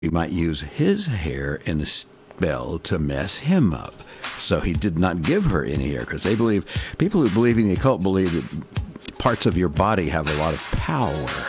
he might use his hair in a spell to mess him up. So he did not give her any hair, because people who believe in the occult believe that parts of your body have a lot of power.